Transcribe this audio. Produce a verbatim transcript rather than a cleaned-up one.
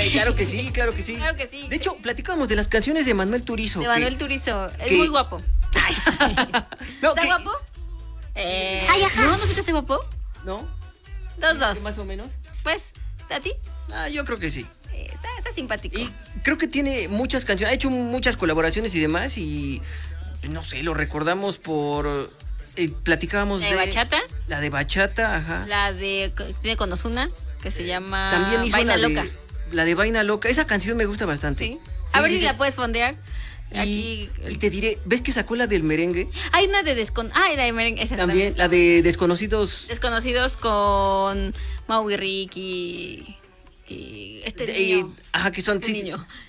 claro que sí, claro que sí. Claro que sí. De hecho, platicábamos de las canciones de Manuel Turizo. De que- Manuel Turizo. Es que- muy guapo. No, ¿Está que- guapo? Eh, ¿No, no se te hace guapo? ¿No? Dos, dos. Más o menos. Pues, ¿a ti? Ah, yo creo que sí. Eh, está, está simpático. Y creo que tiene muchas canciones, ha hecho muchas colaboraciones y demás y no sé, lo recordamos por eh, platicábamos ¿La de de bachata? La de bachata, ajá. La de tiene con Ozuna, que se llama También hizo Vaina la Loca. de la de Vaina Loca. Esa canción me gusta bastante. Sí. A Sí, ver sí, si sí. la puedes fondear. Y, Aquí. y te diré, ¿ves que sacó la del merengue? Hay una de descon... Ah, la de merengue. Esa También la de Desconocidos. Desconocidos con Mau y Ricky y este de- niño. ajá, que son Un sí, niño.